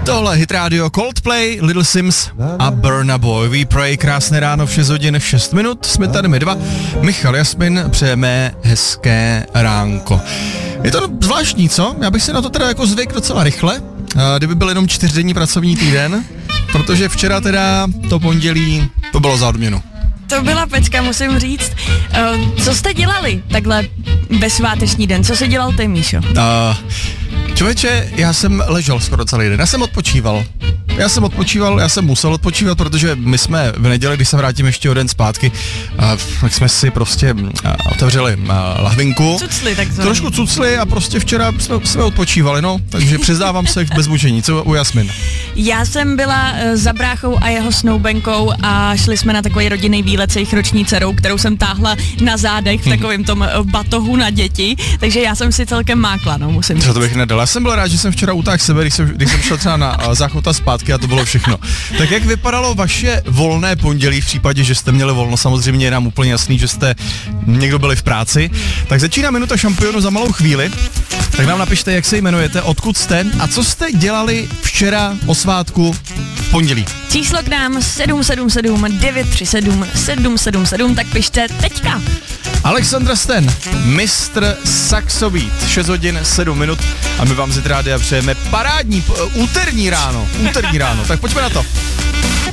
Tohle Hit Radio, Coldplay, Little Sims a Burna Boy. We Pray, krásné ráno v 6 hodin 6 minut. Jsme tady my dva. Michal, Jasmin, přejeme hezké ránko. Je to zvláštní, co? Já bych si na to teda jako zvykl docela rychle, kdyby byl jenom 4denní pracovní týden, protože včera teda to pondělí, to bylo za odměnu. To byla pecka, musím říct. Co jste dělali takhle bezsváteční den? Co jsi dělal ty, Míšo? Člověče, já jsem ležel skoro celý den, já jsem odpočíval, já jsem musel odpočívat, protože my jsme v neděli, když se vrátím ještě o den zpátky, tak jsme si prostě otevřeli lahvinku. Cucli takzvaně. Trošku cucli a prostě včera jsme odpočívali, no, takže přiznávám se bez mučení, co u Jasmin? Já jsem byla za bráchou a jeho snoubenkou a šli jsme na takový rodinný výlet se jejich roční dcerou, kterou jsem táhla na zádech v takovém tom batohu na děti, takže já jsem si celkem mákla, no, musím říct. Co to bych nedal, já jsem byl rád, že jsem včera utáhl sebe, když jsem šel třeba na záchod a zpátky a to bylo všechno. Tak jak vypadalo vaše volné pondělí v případě, že jste měli volno, samozřejmě je nám úplně jasný, že jste někdo byli v práci, tak začíná minuta šampionu za malou chvíli, tak nám napište, jak se jmenujete, odkud jste a co jste dělali včera o svátku v pondělí. Číslo k nám 777 937 777, tak pište teďka. Alexandra Sten, mistr Saxobeat, 6 hodin 7 minut a my vám z Hit Rádia přejeme parádní úterní ráno, tak pojďme na to.